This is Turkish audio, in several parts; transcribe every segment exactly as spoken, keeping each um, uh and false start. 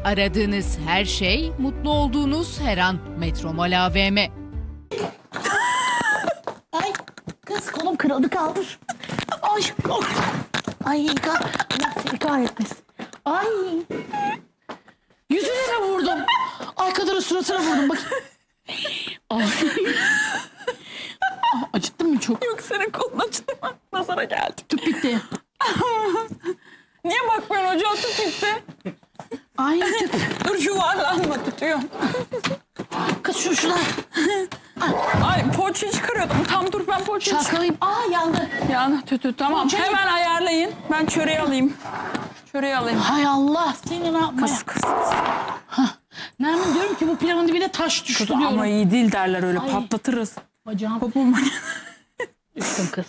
Aradığınız her şey, mutlu olduğunuz her an. Metromol A V M. Ay kız kolum kırıldı, kaldır. Ay. Oh. Ay kah. Allah seni kahretmesin. Ay. Yüzüne mi vurdum? Ay kadının suratına vurdum bak. Ay. Ah, acıttın mı çok? Yok, senin kolun acıdı mı? Nazara geldim. Tüp bitti. Niye bakmıyorsun hocam, tüp bitti. Ay tüp. Dur, yuvarlanma, tutuyorum. Kız şu şuna. Ay, poğaçayı çıkarıyordum. Tam dur, ben poğaçayı çıkarıyordum. Çalkalayayım. Aa yandı. Yani tütü tamam. Poğaçayı- Hemen ayarlayın. Ben çöreği alayım. Çöreği alayım. Hay Allah seni ne yapmaya. Kız kız. Nermin diyorum ki bu pilavın dibine taş düştü Kız diyorum. ama iyi değil derler, öyle Ay. patlatırız. Bacağım Popom. düştüm kız.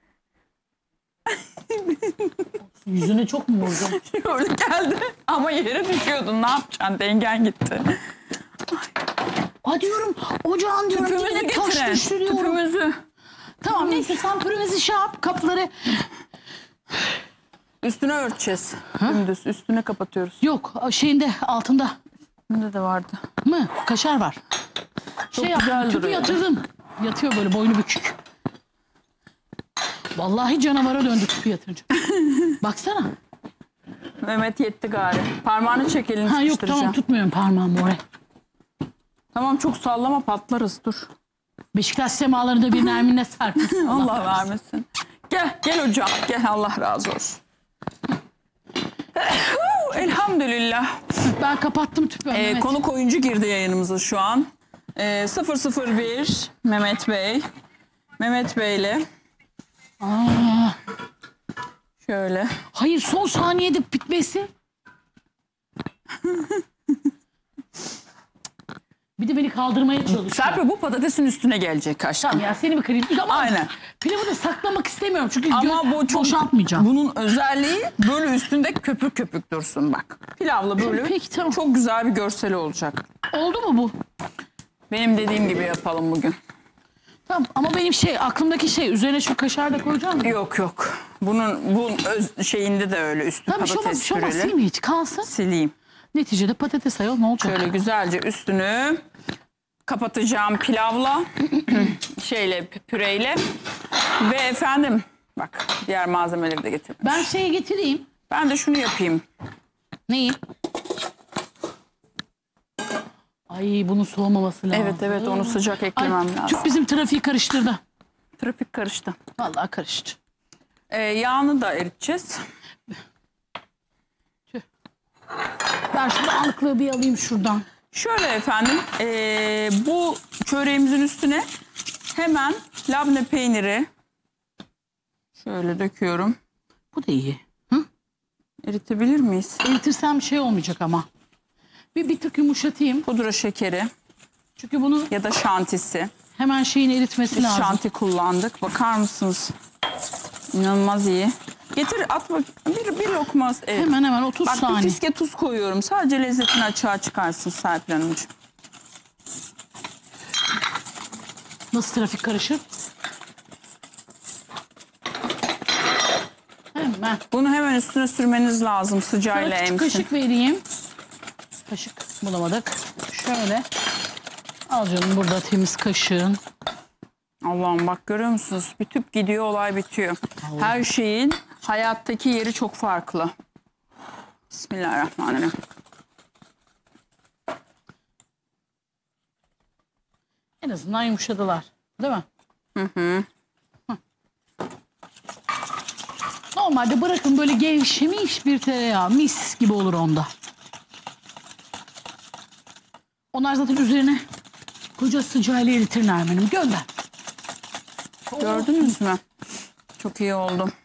Yüzüne çok mu vurdun? Öyle geldi. Ama yere düşüyordun. Ne yapacaksın? Dengen gitti. Aa diyorum ocağın diyorum Tüpümüzü dibine taş getirin. düştü diyorum. Tüpümüzü. Tamam neyse sen pürümüzü şey yap, kapıları. Üstüne örteceğiz. Dümdüz. Üstüne kapatıyoruz. Yok şeyinde altında Üstünde de vardı. mı? Kaşar var. Şey güzel yaptım, tüpü duruyor. yatırdım. Yatıyor böyle boynu bükük. Vallahi canavara döndü tüpü yatırınca. Baksana. Mehmet yetti gari. Parmağını çek, elini Ha yok sıkıştıracağım. tamam tutmuyorum parmağımı oraya. Tamam, çok sallama, patlarız, dur. Beşiktaş semalarında bir Nermin'le sarkın. Allah vermesin. Gel, gel hocam. Gel, Allah razı olsun. Elhamdülillah. Ben kapattım tüpü. Ee, Mehmet. konuk oyuncu girdi yayınımıza şu an. Ee, sıfır sıfır bir Mehmet Bey. Mehmet Bey'le Aa, şöyle. hayır son saniyede bitmesi. Bir de beni kaldırmaya çalışıyor. Serpil, bu patatesin üstüne gelecek aşkım. Tamam ya seni mi kırayım? Ama Aynen. pilavı da saklamak istemiyorum çünkü Ama gö- bu çok, boşaltmayacağım. bunun özelliği böyle üstünde köpük köpük dursun bak. Pilavla böyle Peki, tamam. çok güzel bir görseli olacak. Oldu mu bu? Benim dediğim gibi yapalım bugün. Tamam ama benim şey aklımdaki şey üzerine şu kaşar da koyacağım mı? Yok yok. Bunun bunun öz şeyinde de öyle, üstü Tamam bir şey olmaz, bir patates şey olmaz. püreli. Sileyim mi hiç? Kalsın. Sileyim. Neticede patates ayol ne olacak? Şöyle güzelce üstünü kapatacağım pilavla, şeyle, püreyle ve efendim bak, diğer malzemeleri de getirmiş. Ben şeyi getireyim. Ben de şunu yapayım. Neyi? Ay bunun soğumaması lazım. Evet evet, onu sıcak Ay, eklemem lazım. Tüp bizim trafiği karıştırdı. Trafik karıştı. Vallahi karıştı. Ee, yağını da eriteceğiz. Ben şu balıklığı bir alayım şuradan. Şöyle efendim, ee, bu çöreğimizin üstüne hemen labne peyniri şöyle döküyorum. Bu da iyi. Hı? Eritebilir miyiz? Eritirsem şey olmayacak ama. Bir, bir tık yumuşatayım. Pudra şekeri Çünkü bunu ya da şantisi. hemen şeyin eritmesi Biz lazım. şanti kullandık. Bakar mısınız? İnanılmaz iyi. Getir, at bak. Bir, bir lokma. Evet. Hemen hemen otuz Bak, bir saniye. fiske tuz koyuyorum. Sadece lezzetini açığa çıkarsın Serpil Hanımcığım. Nasıl trafik karışır? Hemen. Bunu hemen üstüne sürmeniz lazım, sıcağıyla Küçük emsin. kaşık vereyim. Kaşık bulamadık. Şöyle. Al canım burada temiz kaşığın. Allah'ım bak, görüyor musunuz? Bir tüp gidiyor, olay bitiyor. Her şeyin hayattaki yeri çok farklı. Bismillahirrahmanirrahim. En azından yumuşadılar. Değil mi? Hı hı. Normalde bırakın böyle gevşemiş bir tereyağı. Mis gibi olur onda. Onlar zaten üzerine koca sıcağıyla eritir Nermin'im. Gönder. Gördünüz mü? Çok iyi oldu.